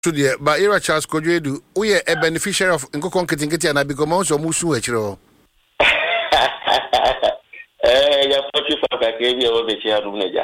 to the but era Charles Kojedu, we are a beneficiary of Nkokon Ketinketi and I become also Musu Echiro. Ya poti fa ka kebi o be chia ru neja.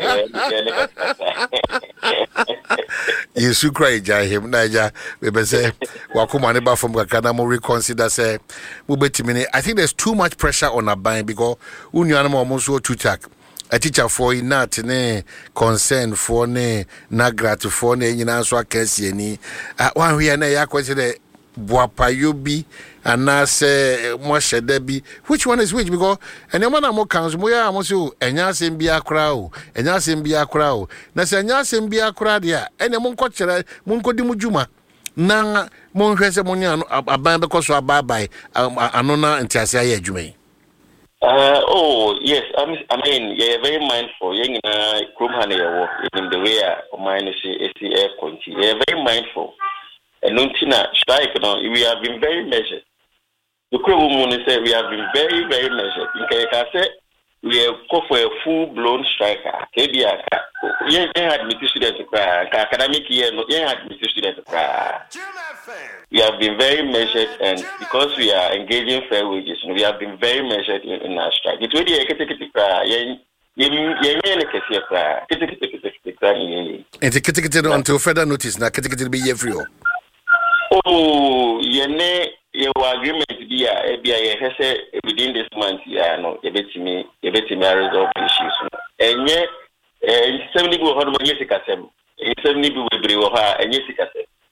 Yesu cry him naja we be say wakoma ne ba from kakana mo reconsider say we betimi. I think there's too much pressure on Aban because unuan mo so tutak. A teacher for not ne concern for ne na grat for ne nyina so akasi ani one we na ya kwese de boapayo bi anase mo shede bi which one is which because anyone na mo council mo ya mo so enya asem bi akra o enya asem bi akra o na se enya asem bi akra de a ene mo nko kire mo nko di mo dwuma na mo hwese mo nya aban be koso ababai anona ntiase aye adwuma yi. Oh yes, I mean, you're very mindful. You're in the way mine is air country. You're very mindful. And Nuntina strike, we have been very measured. The Krumun said we have been very, very measured. In Kayaka, we have called for a full-blown striker. Maybe I admit students to cry. Academic year, no, admit students to cry. We have been very measured, and because we are engaging fair wages, we have been very measured in our strike. It's really a until further notice. Now, be every. Oh, your agreement be within this month. Yeah, no, you bet me resolve issues. And yet, 70 will hold my Jessica 70 will be and Jessica.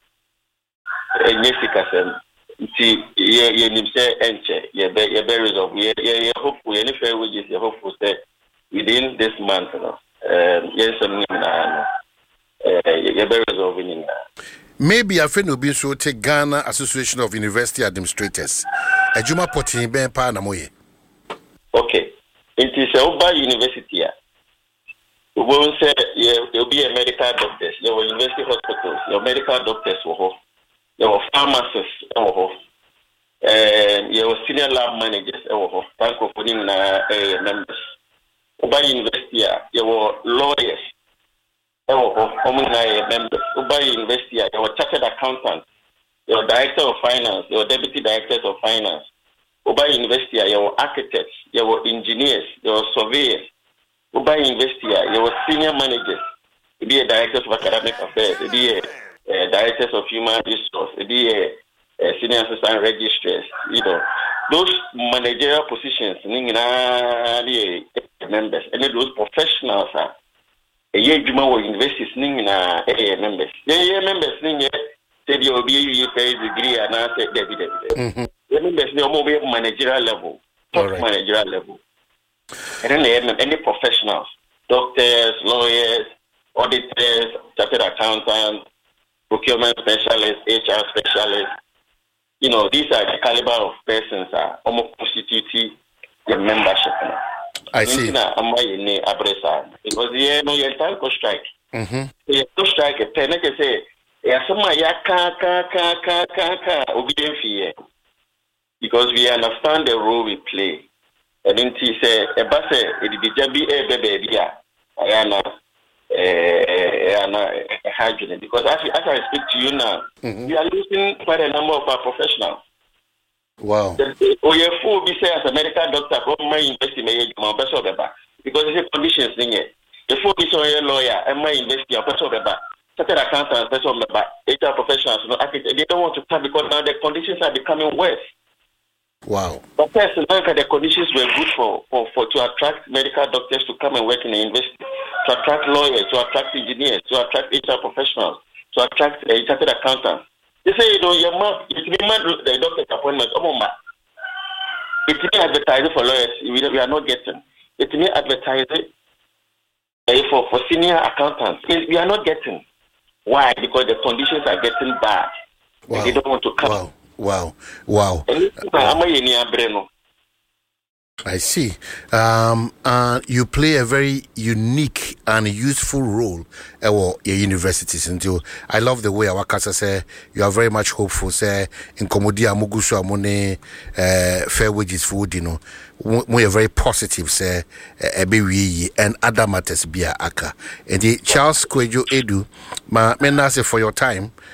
See, you say, enche, you better resolve. You hope we any fair wages, you hope say within this month, yes, you better resolving in that. Maybe a friend will be so take Ghana Association of University Administrators. A Juma Potin Ben Panamoye. Okay, it is Oba University. We won't say you'll be a medical doctor, your university hospitals, your medical doctors will. There were pharmacists, there were senior lab managers, francophone members. Uba University, there were lawyers, members. Uba University, there were chartered accountants, there were director of finance, there were deputy directors of finance. Uba University, there were architects, there were engineers, there were surveyors. Uba University, there were senior managers, there were directors of academic affairs, there were directors of human resource, senior assistant registrars, those managerial positions, members, and those professionals are universities, members. Members, say you will be a degree and I said David. Members, they are managerial level, top managerial level. And then they have any professionals, doctors, lawyers, auditors, chartered accountants, procurement specialists, HR specialists. These are the caliber of persons are almost constitute the membership. I see. Because you entire strike. You strike a pen. I say, because we understand the role we play. And then he say, a bus, it be just be a baby. Because as I speak to you now, we are losing quite a number of our professionals. Wow. You fool be say as a medical doctor, my investigation, my best of the back. Because it's a conditions thing. You fool be a lawyer, and my investigation, best of the back. Certain accountants, best of the back. HR professionals, they don't want to come because now the conditions are becoming worse. Wow. But first, the conditions were good for to attract medical doctors to come and work in the university, to attract lawyers, to attract engineers, to attract HR professionals, to attract chartered accountants. They say, it's the doctor's appointment. It's me advertising for lawyers. We are not getting. It's me advertising for senior accountants. We are not getting. Why? Because the conditions are getting bad. Wow. They don't want to come. Wow. I see. You play a very unique and useful role at your universities. And I love the way our casa say you are very much hopeful. Say in Komodia Mugusu Amone fair wages food, we are very positive. Say Ebewi and other matters be aka. And the Charles Kwejo Edu, ma menase for your time.